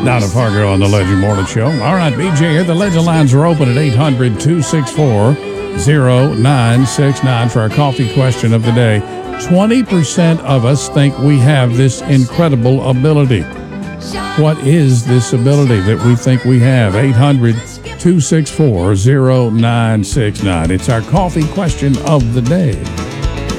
Donna Parker on the Legend Morning Show. All right, BJ here. The Legend lines are open at 800-264-0969 for our coffee question of the day. 20% of us think we have this incredible ability. What is this ability that we think we have? 800-264-0969. It's our coffee question of the day.